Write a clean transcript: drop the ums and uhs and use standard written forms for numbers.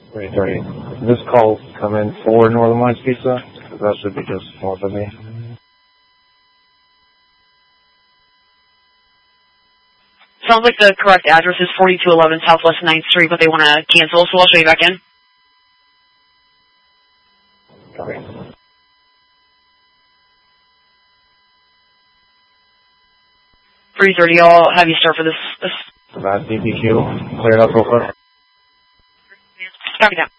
3:30. This call come in for Northern Lights Pizza? That should be just north of me. Sounds like the correct address is 4211 Southwest 9th Street, but they want to cancel, so I'll show you back in. Copy. 3:30, I'll have you start for this. That DPQ, clear it up real quick. Copy that.